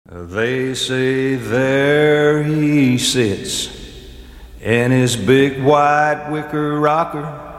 They say there he sits in his big white wicker rocker,